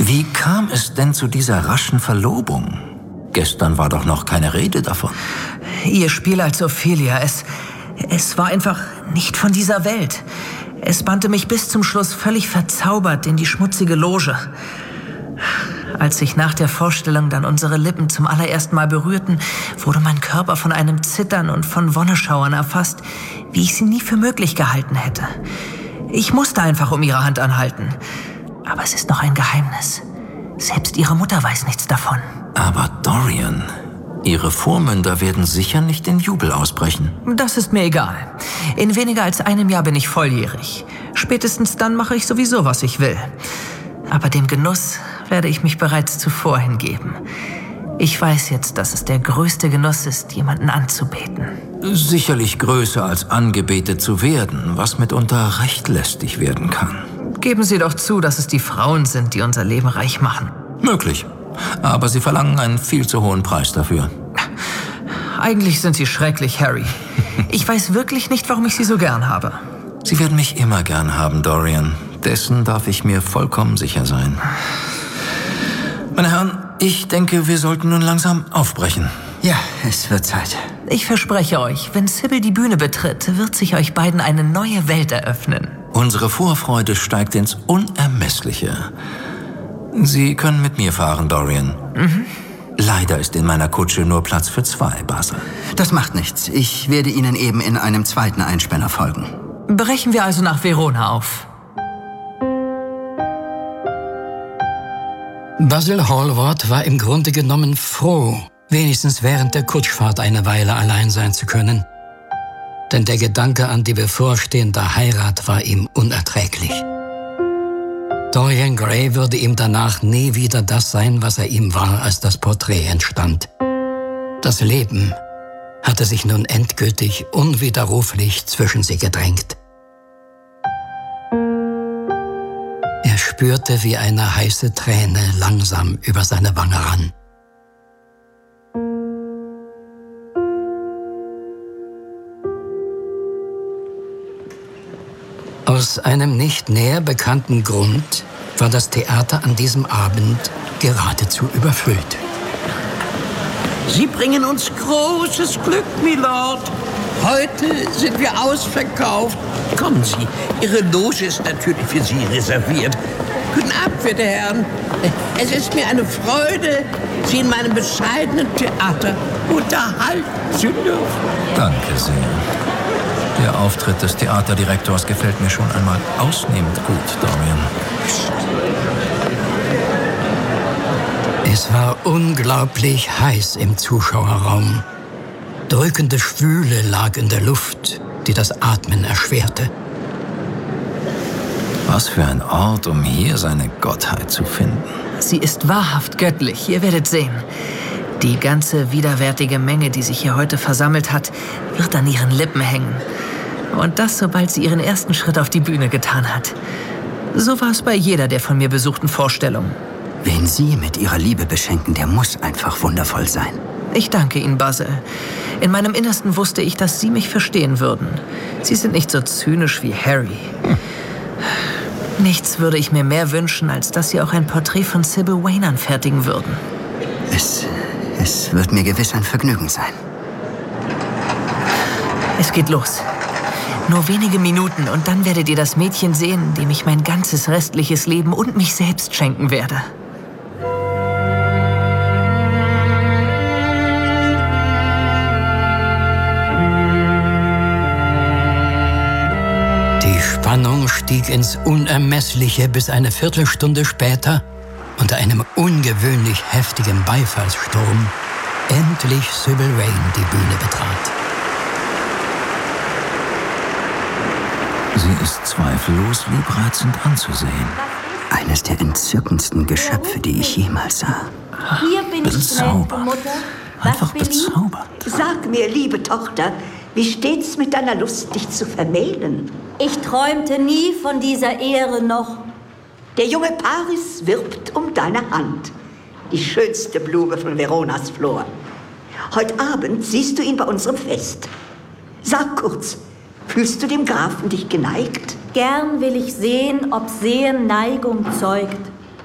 Wie kam es denn zu dieser raschen Verlobung? Gestern war doch noch keine Rede davon. Ihr Spiel als Ophelia, es war einfach nicht von dieser Welt. Es bannte mich bis zum Schluss völlig verzaubert in die schmutzige Loge. Als sich nach der Vorstellung dann unsere Lippen zum allerersten Mal berührten, wurde mein Körper von einem Zittern und von Wonneschauern erfasst, wie ich sie nie für möglich gehalten hätte. Ich musste einfach um ihre Hand anhalten. Aber es ist noch ein Geheimnis. Selbst ihre Mutter weiß nichts davon. Aber Dorian, Ihre Vormünder werden sicher nicht in Jubel ausbrechen. Das ist mir egal. In weniger als einem Jahr bin ich volljährig. Spätestens dann mache ich sowieso, was ich will. Aber dem Genuss werde ich mich bereits zuvor hingeben. Ich weiß jetzt, dass es der größte Genuss ist, jemanden anzubeten. Sicherlich größer als angebetet zu werden, was mitunter recht lästig werden kann. Geben Sie doch zu, dass es die Frauen sind, die unser Leben reich machen. Möglich. Aber Sie verlangen einen viel zu hohen Preis dafür. Eigentlich sind Sie schrecklich, Harry. Ich weiß wirklich nicht, warum ich Sie so gern habe. Sie werden mich immer gern haben, Dorian. Dessen darf ich mir vollkommen sicher sein. Meine Herren, ich denke, wir sollten nun langsam aufbrechen. Ja, es wird Zeit. Ich verspreche euch, wenn Sybil die Bühne betritt, wird sich euch beiden eine neue Welt eröffnen. Unsere Vorfreude steigt ins Unermessliche. Sie können mit mir fahren, Dorian. Leider ist in meiner Kutsche nur Platz für 2, Basil. Das macht nichts. Ich werde Ihnen eben in einem zweiten Einspänner folgen. Brechen wir also nach Verona auf. Basil Hallward war im Grunde genommen froh, wenigstens während der Kutschfahrt eine Weile allein sein zu können. Denn der Gedanke an die bevorstehende Heirat war ihm unerträglich. Dorian Gray würde ihm danach nie wieder das sein, was er ihm war, als das Porträt entstand. Das Leben hatte sich nun endgültig unwiderruflich zwischen sie gedrängt. Er spürte, wie eine heiße Träne langsam über seine Wange rann. Aus einem nicht näher bekannten Grund war das Theater an diesem Abend geradezu überfüllt. Sie bringen uns großes Glück, Milord. Heute sind wir ausverkauft. Kommen Sie, Ihre Loge ist natürlich für Sie reserviert. Guten Abend, werte Herren. Es ist mir eine Freude, Sie in meinem bescheidenen Theater unterhalten zu dürfen. Danke sehr. Der Auftritt des Theaterdirektors gefällt mir schon einmal ausnehmend gut, Dorian. Es war unglaublich heiß im Zuschauerraum. Drückende Schwüle lag in der Luft, die das Atmen erschwerte. Was für ein Ort, um hier seine Gottheit zu finden. Sie ist wahrhaft göttlich, ihr werdet sehen. Die ganze widerwärtige Menge, die sich hier heute versammelt hat, wird an ihren Lippen hängen. Und das, sobald sie ihren ersten Schritt auf die Bühne getan hat. So war es bei jeder der von mir besuchten Vorstellung. Wen Sie mit Ihrer Liebe beschenken, der muss einfach wundervoll sein. Ich danke Ihnen, Basil. In meinem Innersten wusste ich, dass Sie mich verstehen würden. Sie sind nicht so zynisch wie Harry. Nichts würde ich mir mehr wünschen, als dass Sie auch ein Porträt von Sybil Wayne anfertigen würden. Es wird mir gewiss ein Vergnügen sein. Es geht los. Nur wenige Minuten und dann werdet ihr das Mädchen sehen, dem ich mein ganzes restliches Leben und mich selbst schenken werde. Die Spannung stieg ins Unermessliche, bis eine Viertelstunde später unter einem ungewöhnlich heftigen Beifallssturm endlich Sybil Wayne die Bühne betrat. Sie ist zweifellos liebreizend anzusehen. Eines der entzückendsten Geschöpfe, die ich jemals sah. Hier bin ich, Bezaubernd. Mutter. Einfach will ich? bezaubernd. Sag mir, liebe Tochter, wie steht's mit deiner Lust, dich zu vermählen? Ich träumte nie von dieser Ehre noch. Der junge Paris wirbt um deine Hand. Die schönste Blume von Veronas Flor. Heute Abend siehst du ihn bei unserem Fest. Sag kurz, fühlst du dem Grafen dich geneigt? Gern will ich sehen, ob Sehen Neigung zeugt.